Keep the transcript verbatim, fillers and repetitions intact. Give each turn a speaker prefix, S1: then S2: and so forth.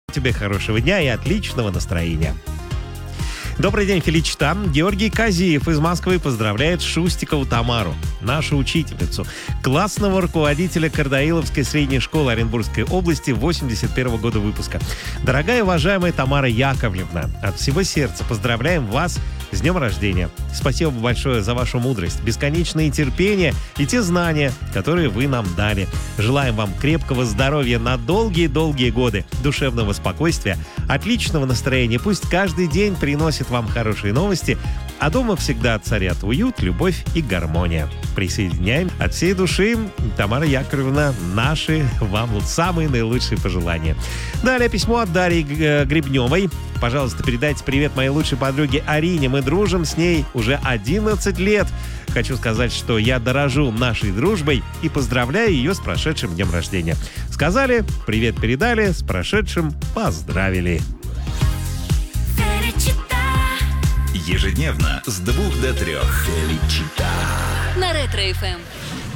S1: Тебе хорошего дня и отличного настроения. Добрый день, Феличита. Георгий Казиев из Москвы поздравляет Шустикову Тамару, нашу учительницу, классного руководителя Кардаиловской средней школы Оренбургской области восемьдесят первого года выпуска. Дорогая и уважаемая Тамара Яковлевна, от всего сердца поздравляем вас с днем рождения. Спасибо большое за вашу мудрость, бесконечное терпение и те знания, которые вы нам дали. Желаем вам крепкого здоровья на долгие-долгие годы, душевного спокойствия, отличного настроения. Пусть каждый день приносит вам хорошие новости, а дома всегда царят уют, любовь и гармония. Присоединяем от всей души, Тамара Яковлевна, наши вам самые наилучшие пожелания. Далее письмо от Дарьи Гребневой. Пожалуйста, передайте привет моей лучшей подруге Арине. Мы дружим с ней уже одиннадцать лет. Хочу сказать, что я дорожу нашей дружбой и поздравляю ее с прошедшим днем рождения. Сказали, привет передали, с прошедшим поздравили.
S2: Ежедневно с двух до трех. Феличита.
S3: На Ретро-эф эм.